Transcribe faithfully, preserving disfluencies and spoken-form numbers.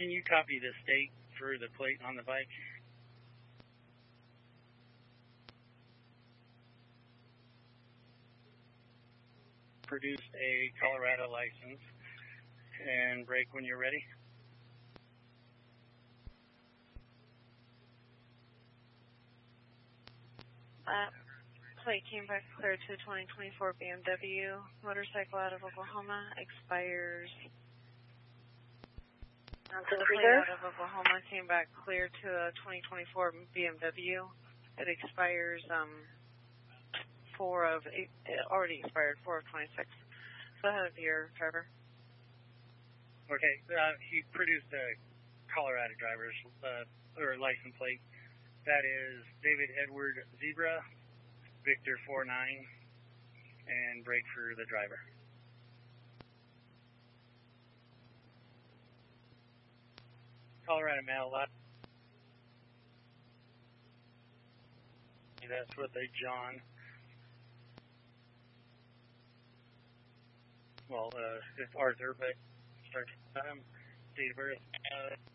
Can you copy the state for the plate on the bike? Produced a Colorado license, and brake when you're ready. Uh, plate came back clear to twenty twenty-four B M W motorcycle out of Oklahoma, expires. The plate out of Oklahoma came back clear to a twenty twenty-four B M W. It expires um, four of eight, it already expired four of twenty-six. Go ahead, your driver. Okay, uh, he produced a Colorado driver's uh, or license plate. That is David Edward Zebra, Victor four nine, and brake for the driver. Colorado mail lot. That's with a John. Well, uh, it's Arthur, but start um, date of birth. Uh,